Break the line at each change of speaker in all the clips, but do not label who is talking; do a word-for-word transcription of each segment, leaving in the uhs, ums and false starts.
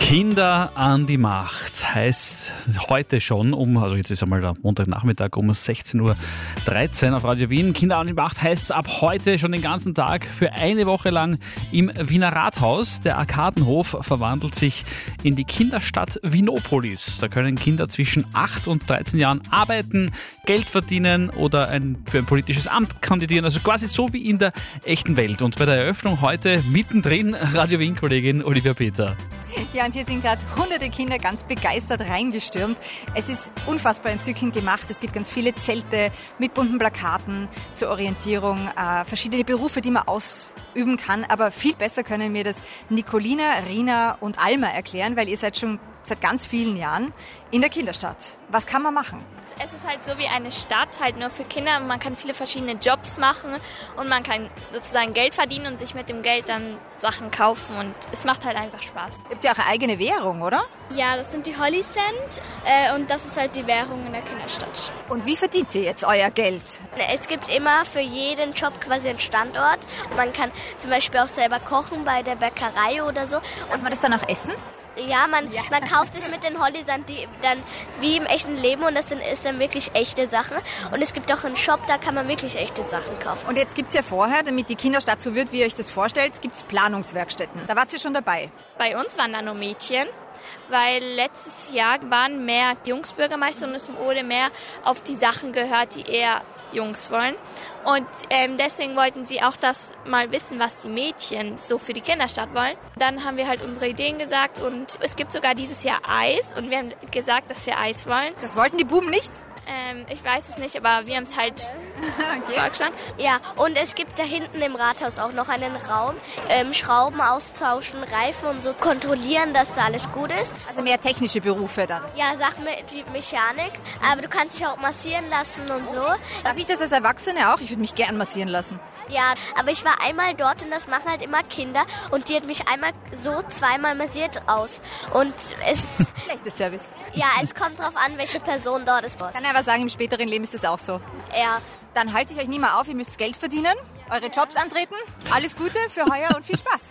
Kinder an die Macht heißt heute schon um, also jetzt ist einmal der Montagnachmittag um sechzehn Uhr dreizehn auf Radio Wien. Kinder an die Macht heißt es ab heute schon den ganzen Tag für eine Woche lang im Wiener Rathaus. Der Arkadenhof verwandelt sich in die Kinderstadt Winopolis. Da können Kinder zwischen acht und dreizehn Jahren arbeiten, Geld verdienen oder ein, für ein politisches Amt kandidieren. Also quasi so wie in der echten Welt. Und bei der Eröffnung heute mittendrin Radio Wien-Kollegin Olivia Peter.
Ja, und hier sind gerade hunderte Kinder ganz begeistert reingestürmt. Es ist unfassbar entzückend gemacht. Es gibt ganz viele Zelte mit bunten Plakaten zur Orientierung, äh, verschiedene Berufe, die man ausüben kann. Aber viel besser können mir das Nicolina, Rina und Alma erklären, weil ihr seid schon seit ganz vielen Jahren in der Kinderstadt. Was kann man machen?
Es ist halt so wie eine Stadt, halt nur für Kinder. Man kann viele verschiedene Jobs machen und man kann sozusagen Geld verdienen und sich mit dem Geld dann Sachen kaufen und es macht halt einfach Spaß.
Ihr habt ja auch eine eigene Währung, oder?
Ja, das sind die Holly Cent äh, und das ist halt die Währung in der Kinderstadt.
Und wie verdient ihr jetzt euer Geld?
Es gibt immer für jeden Job quasi einen Standort. Man kann zum Beispiel auch selber kochen bei der Bäckerei oder so.
Und man das dann auch essen?
Ja, man, ja. man kauft es mit den Hollysand die dann wie im echten Leben und das sind, ist dann wirklich echte Sachen. Und es gibt auch einen Shop, da kann man wirklich echte Sachen kaufen.
Und jetzt gibt es ja vorher, damit die Kinderstadt so wird, wie ihr euch das vorstellt, gibt es Planungswerkstätten. Da wart ihr schon dabei?
Bei uns waren da nur Mädchen, weil letztes Jahr waren mehr Jungsbürgermeister und es wurde mehr auf die Sachen gehört, die eher Jungs wollen. Und ähm, deswegen wollten sie auch das mal wissen, was die Mädchen so für die Kinderstadt wollen. Dann haben wir halt unsere Ideen gesagt und es gibt sogar dieses Jahr Eis und wir haben gesagt, dass wir Eis wollen.
Das wollten die Buben nicht?
Ähm, ich weiß es nicht, aber wir haben es halt okay. vorgeschlagen.
Ja, und es gibt da hinten im Rathaus auch noch einen Raum, ähm, Schrauben austauschen, Reifen und so kontrollieren, dass da alles gut ist.
Also mehr technische Berufe dann?
Ja, Sachen mit Mechanik, aber du kannst dich auch massieren lassen und so.
Darf ich das als Erwachsene auch? Ich würde mich gern massieren lassen.
Ja, aber ich war einmal dort und das machen halt immer Kinder und die hat mich einmal so zweimal massiert aus. Und es
Schlechtes Service.
Ja, es kommt drauf an, welche Person dort ist.
Ich kann aber sagen, im späteren Leben ist das auch so.
Ja.
Dann halte ich euch nie mehr auf, ihr müsst Geld verdienen, eure Jobs antreten. Alles Gute für heuer und viel Spaß.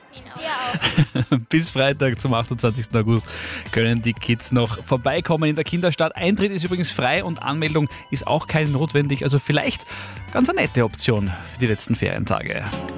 Dir auch.
Bis Freitag zum achtundzwanzigsten August können die Kids noch vorbeikommen in der Kinderstadt. Eintritt ist übrigens frei und Anmeldung ist auch keine notwendig. Also vielleicht ganz eine nette Option für die letzten Ferientage.